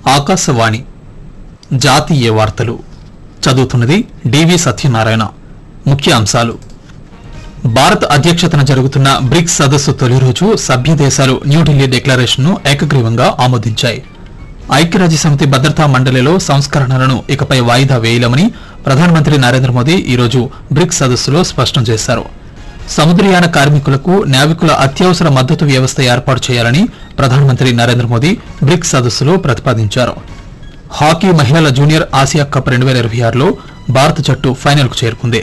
ఆకాశవాణి జాతీయ వార్తలు చదువుతున్నది డివి సత్యనారాయణ. ముఖ్య అంశాలు: భారత్ అధ్యక్షతన జరుగుతున్న బ్రిక్స్ సదస్సు తొలి రోజు సభ్య దేశాలు న్యూఢిల్లీ డిక్లరేషన్ను ఏకగ్రీవంగా ఆమోదించాయి. ఐక్యరాజ్యసమితి భద్రతా మండలిలో సంస్కరణలను ఇకపై వాయిదా వేయలేమని ప్రధానమంత్రి నరేంద్ర మోదీ ఈరోజు బ్రిక్స్ సదస్సులో స్పష్టం చేశారు. సముద్రయాన కార్మికులకు నావికుల అత్యవసర మద్దతు వ్యవస్థ ఏర్పాటు చేయాలని ప్రధానమంత్రి నరేంద్ర మోదీ బ్రిక్స్ సదస్సులో ప్రతిపాదించారు. హాకీ మహిళల జూనియర్ ఆసియా కప్ 2026లో భారత జట్టు ఫైనల్కు చేరుకుంది.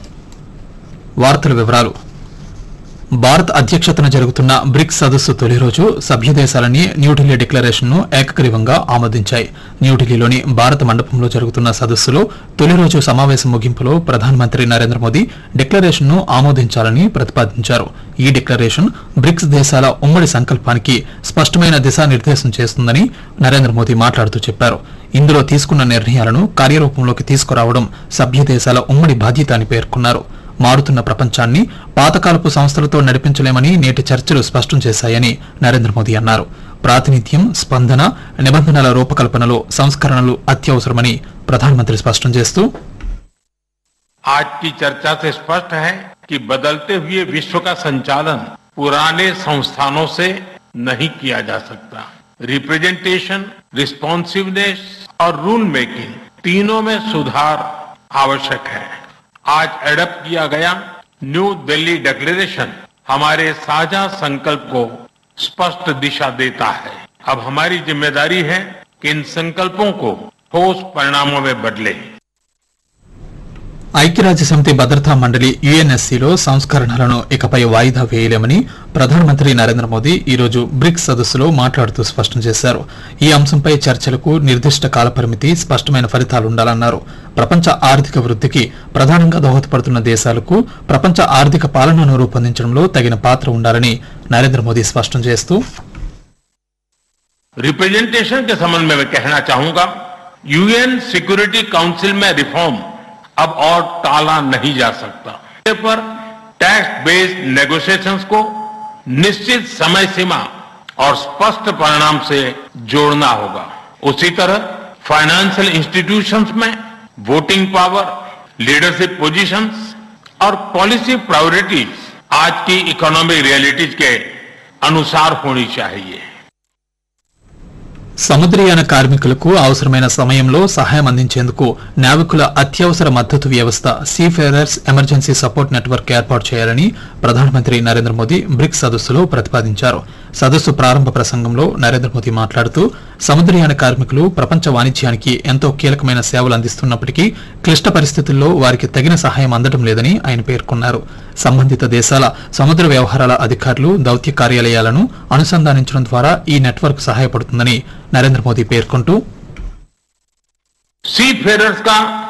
వార్తల వివరాలు: భారత్ అధ్యక్షతన జరుగుతున్న బ్రిక్స్ సదస్సు తొలి రోజు సభ్య దేశాలన్నీ న్యూఢిల్లీ డిక్లరేషన్ను ఏకగ్రీవంగా ఆమోదించాయి. న్యూఢిల్లీలోని భారత మండపంలో జరుగుతున్న సదస్సులో తొలి రోజు సమావేశం ముగింపులో ప్రధానమంత్రి నరేంద్ర మోదీ డిక్లరేషన్ను ఆమోదించాలని ప్రతిపాదించారు. ఈ డిక్లరేషన్ బ్రిక్స్ దేశాల ఉమ్మడి సంకల్పానికి స్పష్టమైన దిశానిర్దేశం చేస్తుందని నరేంద్ర మోదీ మాట్లాడుతూ చెప్పారు. ఇందులో తీసుకున్న నిర్ణయాలను కార్యరూపంలోకి తీసుకురావడం సభ్య దేశాల ఉమ్మడి బాధ్యత అని పేర్కొన్నారు. మారుతున్న ప్రపంచాన్ని పాతకాలపు సంస్థలతో నడిపించలేమని నేటి చర్చలు స్పష్టం చేశాయని నరేంద్ర మోదీ అన్నారు. ప్రాతినిధ్యం, స్పందన, నిబంధనల రూపకల్పనలో సంస్కరణలు అత్యవసరమని ప్రధానమంత్రి స్పష్టం చేస్తూ, आज की चर्चा से स्पष्ट है कि बदलते हुए विश्व का संचालन पुराने संस्थानों से नहीं किया जा सकता. रिप्रेजेंटेशन, रिस्पॉन्सिवनेस और रूल मेकिंग तीनों में सुधार आवश्यक है. आज एडप्ट किया गया न्यू दिल्ली डिक्लेरेशन हमारे साझा संकल्प को स्पष्ट दिशा देता है. अब हमारी जिम्मेदारी है कि इन संकल्पों को ठोस परिणामों में बदले. ఐక్యరాజ్యసమితి భద్రతా మండలి యుఎన్ఎస్సీలో సంస్కరణలను ఇకపై వాయిదా వేయలేమని ప్రధానమంత్రి నరేంద్ర మోదీ ఈరోజు బ్రిక్స్ సదస్సులో మాట్లాడుతూ స్పష్టం చేశారు. ఈ అంశంపై చర్చలకు నిర్దిష్ట కాలపరిమితి, స్పష్టమైన ఫలితాలుండాలన్నారు. ప్రపంచ ఆర్థిక వృద్ధికి ప్రధానంగా దోహదపడుతున్న దేశాలకు ప్రపంచ ఆర్థిక పాలనను రూపొందించడంలో తగిన పాత్ర ఉండాలని నరేంద్ర మోదీ స్పష్టం చేస్తూ, रिप्रेजेंटेशन के संबंध में मैं कहना चाहूंगा, यूएन सिक्योरिटी काउंसिल में रिफॉर्म अब और टाला नहीं जा सकता. पर टैक्स बेस्ड नेगोशिएशंस को निश्चित समय सीमा और स्पष्ट परिणाम से जोड़ना होगा. उसी तरह फाइनेंशियल इंस्टीट्यूशंस में वोटिंग पावर, लीडरशिप पोजीशंस और पॉलिसी प्रायोरिटीज आज की इकोनॉमिक रियलिटीज के अनुसार होनी चाहिए. సముద్రయాన కార్మికులకు అవసరమైన సమయంలో సహాయం అందించేందుకు నావికుల అత్యవసర మద్దతు వ్యవస్థ సీఫేరర్స్ ఎమర్జెన్సీ సపోర్ట్ నెట్వర్క్ ఏర్పాటు చేయాలని ప్రధానమంత్రి నరేంద్ర మోదీ బ్రిక్స్ సదస్సులో ప్రతిపాదించారు. సదస్సు ప్రారంభ ప్రసంగంలో నరేంద్ర మోదీ మాట్లాడుతూ, సముద్రయాన కార్మికులు ప్రపంచ వాణిజ్యానికి ఎంతో కీలకమైన సేవలు అందిస్తున్నప్పటికీ క్లిష్ట పరిస్థితుల్లో వారికి తగిన సహాయం అందడం లేదని ఆయన పేర్కొన్నారు. సంబంధిత దేశాల సముద్ర వ్యవహారాల అధికారులు, దౌత్య కార్యాలయాలను అనుసంధానించడం ద్వారా ఈ నెట్వర్క్ సహాయపడుతుందని నరేంద్ర మోదీ పేర్కొంటూ, सीफेरर्स का